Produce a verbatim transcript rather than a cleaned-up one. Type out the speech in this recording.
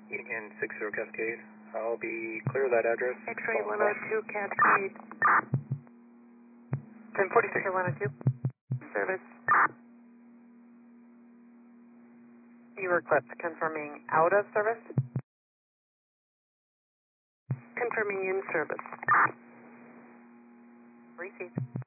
Union six zero Cascade. I'll be clear of that address. X-ray one oh two Cascade. ten forty-six or one oh two. Service. You request confirming out of service? Confirming in service. Received.